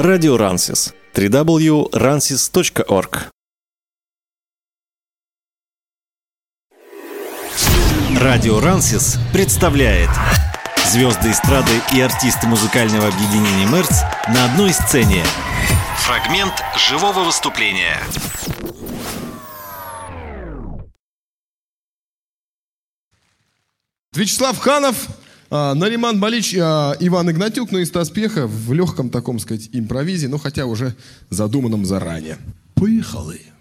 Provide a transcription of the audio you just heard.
Радио Рансис. www.ransis.org. Радио Рансис представляет звезды эстрады и артисты музыкального объединения «Мерц» на одной сцене. Фрагмент живого выступления. Вячеслав Ханов, Нариман Балич, Иван Игнатюк, ну и Стас Пьеха в легком таком, сказать, импровизе, но хотя уже задуманном заранее. Поехали!